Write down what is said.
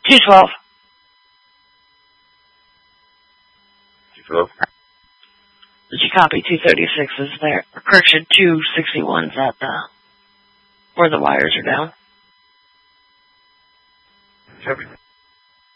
212. 212. Did you copy? 236 is there. Correction, 261's at where the wires are down. Copy.